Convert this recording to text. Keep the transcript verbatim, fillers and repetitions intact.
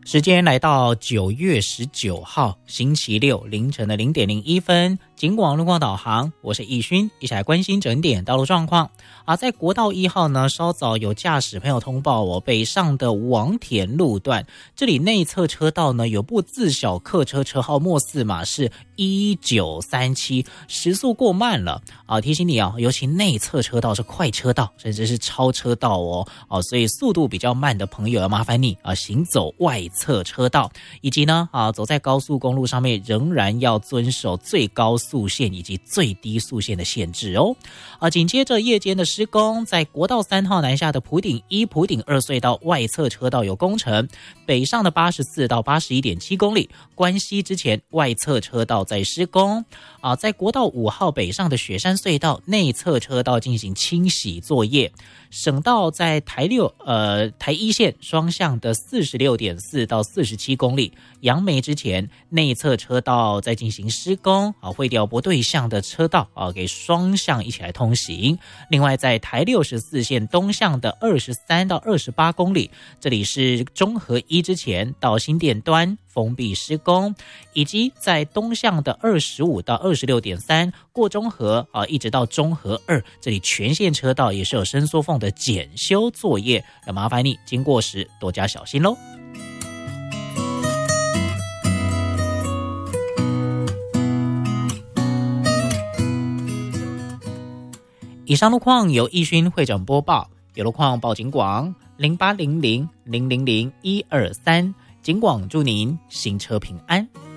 时间来到九月十九号星期六凌晨的零点零一分，警广路况导航，我是易勋，一起来关心整点道路状况。啊，在国道一号呢，稍早有驾驶朋友通报哦，北上的王田路段，这里内侧车道呢有部自小客车，车号末四码是一九三七，时速过慢了啊，提醒你啊，尤其内侧车道是快车道，甚至是超车道哦，啊，所以速度比较慢的朋友要麻烦你啊，行走外侧车道，以及呢啊，走在高速公路上面仍然要遵守最高速限以及最低速限的限制哦。啊，紧接着夜间的施工，在国道三号南下的埔顶一、埔顶二隧道外侧车道有工程，北上的八十四到八十一点七公里，关西之前外侧车道在施工。啊，在国道五号北上的雪山隧道内侧车道进行清洗作业。省道在台六呃台一线双向的四十六点四到四十七公里，杨梅之前内侧车道在进行施工啊，会调拨对向的车道啊，给双向一起来通行。另外，在台六十四线东向的二十三到二十八公里，这里是中和一之前到新店端封闭施工，以及在东向的二十五到二十六点三过中和啊，一直到中和二，这里全线车道也是有伸缩缝的检修作业，要麻烦你经过时多加小心喽。以上路况由易勋会诊播报，有路况报警广零八零零零零零一二三，警广祝您行车平安。